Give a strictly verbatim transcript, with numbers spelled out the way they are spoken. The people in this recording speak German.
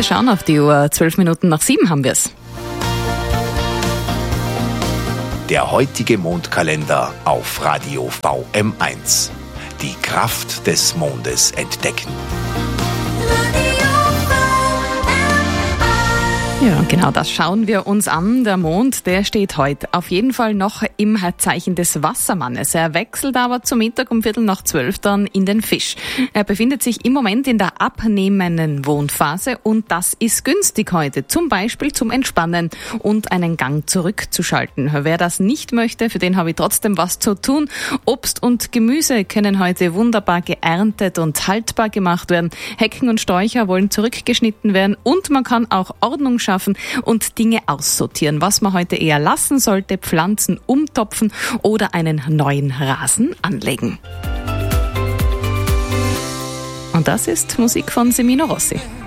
schauen auf die Uhr. Zwölf Minuten nach sieben haben wir es. Der heutige Mondkalender auf Radio V M eins. Die Kraft des Mondes entdecken. Ja, genau das schauen wir uns an. Der Mond, der steht heute auf jeden Fall noch im Zeichen des Wassermannes. Er wechselt aber zum Mittag um Viertel nach zwölf dann in den Fisch. Er befindet sich im Moment in der abnehmenden Mondphase und das ist günstig heute, zum Beispiel zum Entspannen und einen Gang zurückzuschalten. Wer das nicht möchte, für den habe ich trotzdem was zu tun. Obst und Gemüse können heute wunderbar geerntet und haltbar gemacht werden. Hecken und Sträucher wollen zurückgeschnitten werden und man kann auch Ordnung schaffen und Dinge aussortieren, was man heute eher lassen sollte, Pflanzen umtopfen oder einen neuen Rasen anlegen. Und das ist Musik von Semino Rossi.